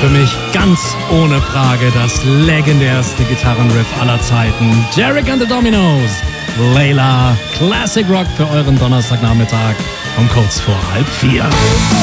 Für mich ganz ohne Frage das legendärste Gitarrenriff aller Zeiten. Derek and the Dominos, Layla, Classic Rock für euren Donnerstagnachmittag um kurz vor 3:30.